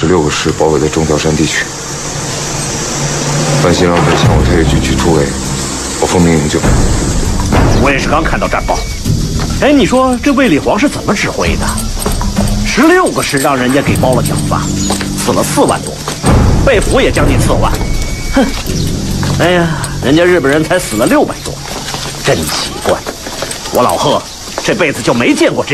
16个师包围了中条山地区。范新浪在向我特约军区突围，我奉命营救。 我也是刚看到战报。哎，你说这卫立煌是怎么指挥的？16个师让人家给包了饺子，死了4万多，被俘也将近4万。哼！哎呀，人家日本人才死了600多，真奇怪。我老贺这辈子就没见过这